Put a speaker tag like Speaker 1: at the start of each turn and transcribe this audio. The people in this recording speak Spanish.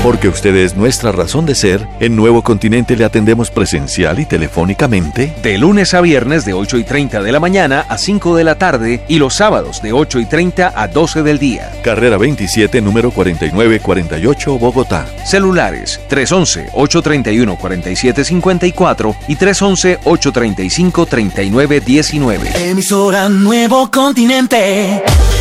Speaker 1: Porque usted es nuestra razón de ser, en Nuevo Continente le atendemos presencial y telefónicamente
Speaker 2: de lunes a viernes de 8:30 de la mañana a 5 de la tarde y los sábados de 8:30 a 12 del día.
Speaker 1: Carrera 27, número 4948, Bogotá.
Speaker 2: Celulares 311-831-4754 y 311-835-3919.
Speaker 3: Emisora Nuevo Continente.